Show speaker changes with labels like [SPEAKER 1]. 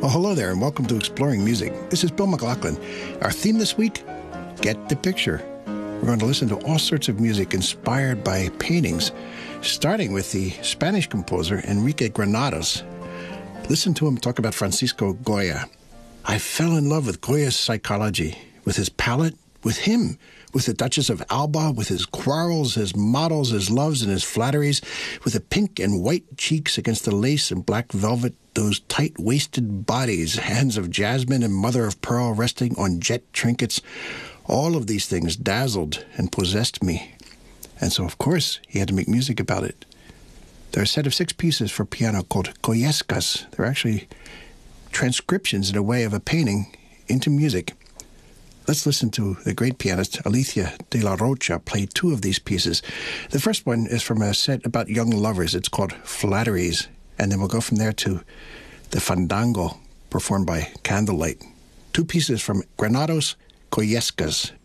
[SPEAKER 1] Well, hello there, and welcome to Exploring Music. This is Bill McLaughlin. Our theme this week, Get the Picture. We're going to listen to all sorts of music inspired by paintings, starting with the Spanish composer Enrique Granados. Listen to him talk about Francisco Goya. I fell in love with Goya's psychology, with his palette, with him, with the Duchess of Alba, with his quarrels, his models, his loves, and his flatteries, with the pink and white cheeks against the lace and black velvet, those tight-waisted bodies, hands of jasmine and mother of pearl resting on jet trinkets. All of these things dazzled and possessed me. And so, of course, he had to make music about it. There are a set of 6 pieces for piano called Goyescas. They're actually transcriptions, in a way, of a painting into music. Let's listen to the great pianist Alicia de la Rocha play 2 of these pieces. The first one is from a set about young lovers. It's called Flatteries. And then we'll go from there to the Fandango, performed by Candlelight. 2 pieces from Granados, Goyescas,